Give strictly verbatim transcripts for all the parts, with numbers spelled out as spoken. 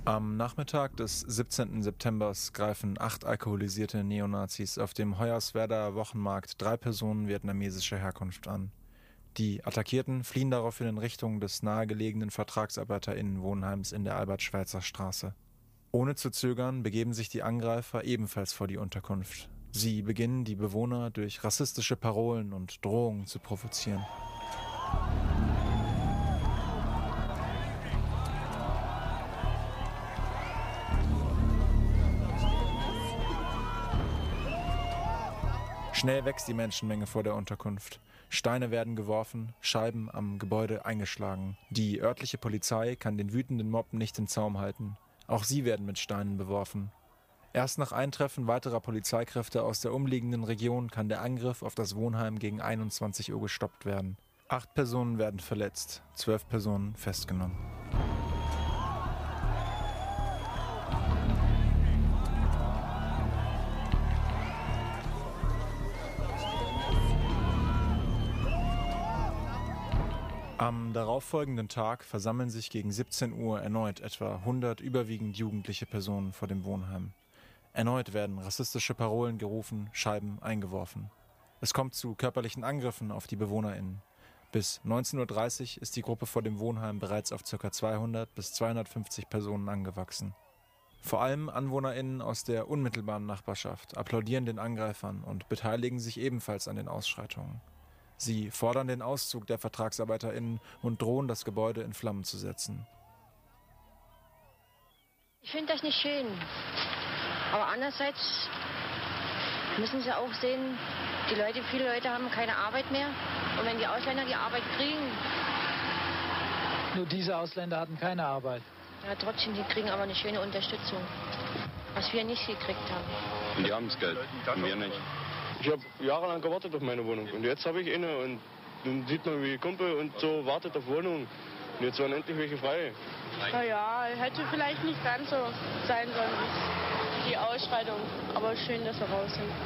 Am Nachmittag des siebzehnten September greifen acht alkoholisierte Neonazis auf dem Hoyerswerda Wochenmarkt drei Personen vietnamesischer Herkunft an. Die Attackierten fliehen daraufhin in Richtung des nahegelegenen VertragsarbeiterInnen-Wohnheims in der Albert-Schweitzer Straße. Ohne zu zögern begeben sich die Angreifer ebenfalls vor die Unterkunft. Sie beginnen, die Bewohner durch rassistische Parolen und Drohungen zu provozieren. Schnell wächst die Menschenmenge vor der Unterkunft. Steine werden geworfen, Scheiben am Gebäude eingeschlagen. Die örtliche Polizei kann den wütenden Mob nicht im Zaum halten. Auch sie werden mit Steinen beworfen. Erst nach Eintreffen weiterer Polizeikräfte aus der umliegenden Region kann der Angriff auf das Wohnheim gegen einundzwanzig Uhr gestoppt werden. Acht Personen werden verletzt, zwölf Personen festgenommen. Am darauffolgenden Tag versammeln sich gegen siebzehn Uhr erneut etwa hundert überwiegend jugendliche Personen vor dem Wohnheim. Erneut werden rassistische Parolen gerufen, Scheiben eingeworfen. Es kommt zu körperlichen Angriffen auf die BewohnerInnen. Bis neunzehn Uhr dreißig ist die Gruppe vor dem Wohnheim bereits auf ca. zweihundert bis zweihundertfünfzig Personen angewachsen. Vor allem AnwohnerInnen aus der unmittelbaren Nachbarschaft applaudieren den Angreifern und beteiligen sich ebenfalls an den Ausschreitungen. Sie fordern den Auszug der VertragsarbeiterInnen und drohen, das Gebäude in Flammen zu setzen. Ich finde das nicht schön. Aber andererseits müssen Sie auch sehen, die Leute, viele Leute haben keine Arbeit mehr. Und wenn die Ausländer die Arbeit kriegen... Nur diese Ausländer hatten keine Arbeit. Ja, trotzdem, die kriegen aber eine schöne Unterstützung. Was wir nicht gekriegt haben. Und die haben das Geld, und wir nicht. Ich habe jahrelang gewartet auf meine Wohnung und jetzt habe ich eine und dann sieht man, wie Kumpel und so wartet auf Wohnung. Und jetzt waren endlich welche frei. Naja, hätte vielleicht nicht ganz so sein sollen, die Ausschreitung. Aber schön, dass wir raus sind.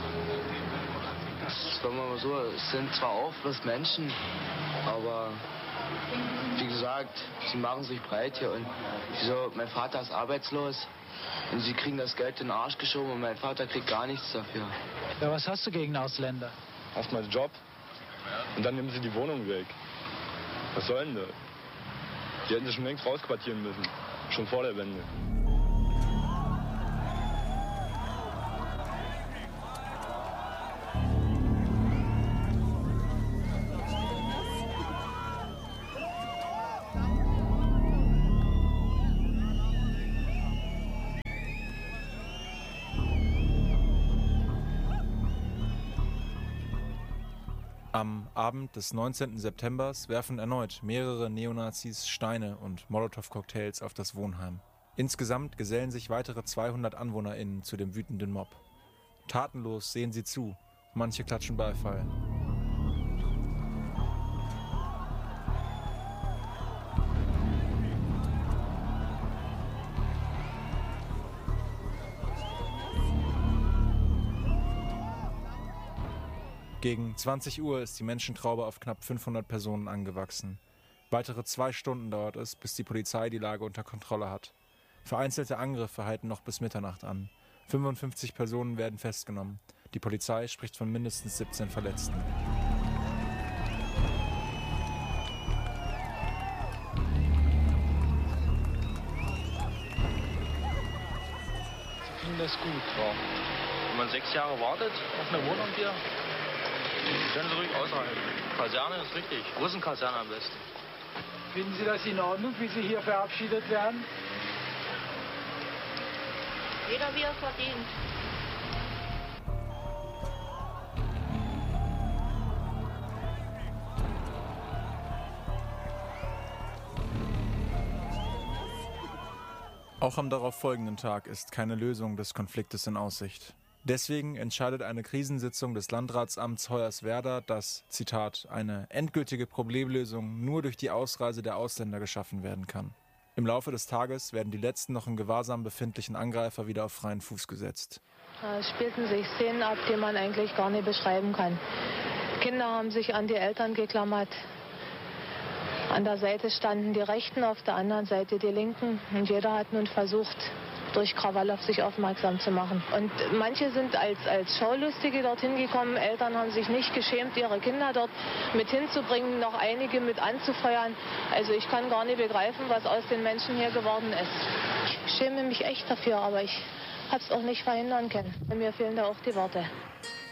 Sagen wir mal so, es sind zwar auch bloß Menschen, aber wie gesagt, sie machen sich breit hier. Und wieso, mein Vater ist arbeitslos. Und sie kriegen das Geld in den Arsch geschoben und mein Vater kriegt gar nichts dafür. Ja, was hast du gegen Ausländer? Erstmal den Job und dann nehmen sie die Wohnung weg. Was soll denn das? Die hätten sich schon längst rausquartieren müssen. Schon vor der Wende. Am Abend des neunzehnten September werfen erneut mehrere Neonazis Steine und Molotow-Cocktails auf das Wohnheim. Insgesamt gesellen sich weitere zweihundert AnwohnerInnen zu dem wütenden Mob. Tatenlos sehen sie zu, manche klatschen Beifall. Gegen zwanzig Uhr ist die Menschentraube auf knapp fünfhundert Personen angewachsen. Weitere zwei Stunden dauert es, bis die Polizei die Lage unter Kontrolle hat. Vereinzelte Angriffe halten noch bis Mitternacht an. fünfundfünfzig Personen werden festgenommen. Die Polizei spricht von mindestens siebzehn Verletzten. Sie finden das gut, Ja. Wenn man sechs Jahre wartet auf eine Wohnung hier, können Sie ruhig aushalten. Kaserne ist richtig. Wo ist eine Kaserne am besten? Finden Sie das in Ordnung, wie Sie hier verabschiedet werden? Jeder wie er verdient. Auch am darauffolgenden Tag ist keine Lösung des Konfliktes in Aussicht. Deswegen entscheidet eine Krisensitzung des Landratsamts Hoyerswerda, dass, Zitat, eine endgültige Problemlösung nur durch die Ausreise der Ausländer geschaffen werden kann. Im Laufe des Tages werden die letzten noch in Gewahrsam befindlichen Angreifer wieder auf freien Fuß gesetzt. Es spielten sich Szenen ab, die man eigentlich gar nicht beschreiben kann. Kinder haben sich an die Eltern geklammert. An der Seite standen die Rechten, auf der anderen Seite die Linken. Und jeder hat nun versucht, durch Krawall auf sich aufmerksam zu machen. Und manche sind als, als Schaulustige dorthin gekommen. Eltern haben sich nicht geschämt, ihre Kinder dort mit hinzubringen, noch einige mit anzufeuern. Also ich kann gar nicht begreifen, was aus den Menschen hier geworden ist. Ich schäme mich echt dafür, aber ich habe es auch nicht verhindern können. Mir fehlen da auch die Worte.